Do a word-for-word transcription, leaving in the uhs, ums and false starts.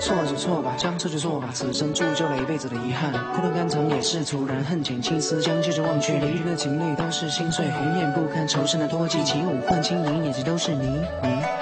错就错吧，将错就错吧，此生铸就了一辈子的遗憾。苦短肝肠也是突然，恨尽青丝将旧事忘去，离人的情泪都是心碎，红艳不堪，仇深的多记，起舞换轻吟，眼睛都是你你。